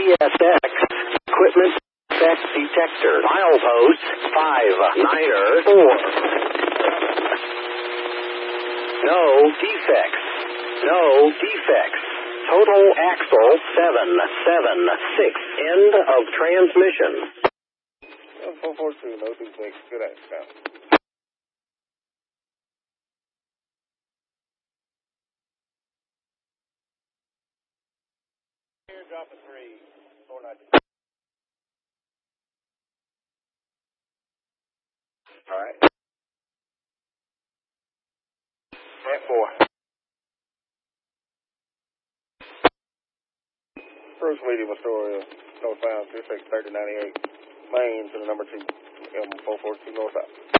CSX, equipment defect detector, milepost 594. No defects. No defects. Total axle 776. End of transmission. 442, no defects. Good action. Drop a 3, 490. All right. At 4. First medium Astoria, northbound, 363098, main to the number 2, M442 northbound.